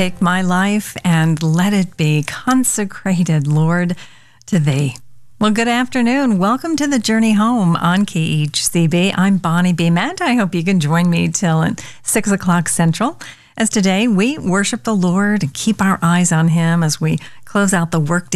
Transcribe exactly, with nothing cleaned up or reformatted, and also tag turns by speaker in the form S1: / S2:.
S1: take my life and let it be consecrated, Lord, to Thee. Well, good afternoon. Welcome to the Journey Home on K H C B. I'm Bonnie B. Matt. I hope you can join me till six o'clock Central. As today we worship the Lord and keep our eyes on Him as we close out the workday